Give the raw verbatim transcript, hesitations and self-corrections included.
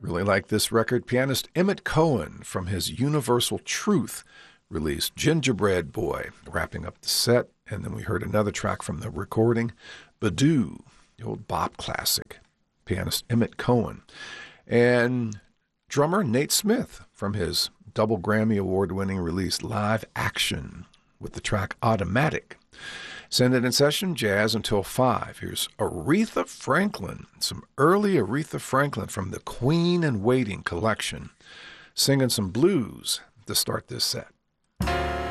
Really like this record. Pianist Emmett Cohen from his Universal Truth released Gingerbread Boy, wrapping up the set. And then we heard another track from the recording, Badoo, the old bop classic. Pianist Emmett Cohen. And drummer Nate Smith from his double Grammy Award-winning release Live Action with the track Automatic. Send it in session, jazz until five. Here's Aretha Franklin, some early Aretha Franklin from the Queen and Waiting collection, singing some blues to start this set.